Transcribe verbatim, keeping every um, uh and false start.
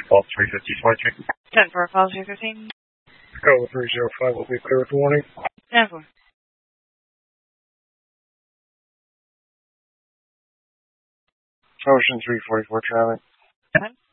Call three fifty twenty-three. ten for call three fifteen. Go three zero five will be clear with warning. ten four. Ocean three forty-four traffic. ten.